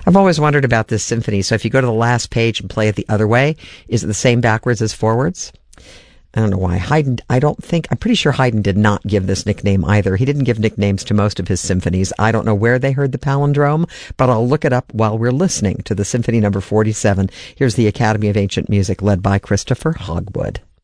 I've always wondered about this symphony. So if you go to the last page and play it the other way, is it the same backwards as forwards? I don't know why. Haydn, I'm pretty sure Haydn did not give this nickname either. He didn't give nicknames to most of his symphonies. I don't know where they heard the palindrome, but I'll look it up while we're listening to the Symphony number 47. Here's the Academy of Ancient Music led by Christopher Hogwood.